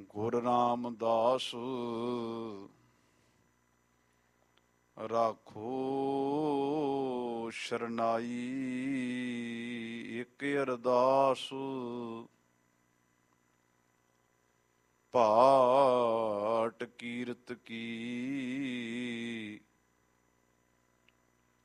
ਗੁਰ ਰਾਮਦਾਸ ਰਾਖੋ ਸ਼ਰਨਾਈ। ਇੱਕ ਅਰਦਾਸ ਪਾਟ ਕੀਰਤ ਕੀ,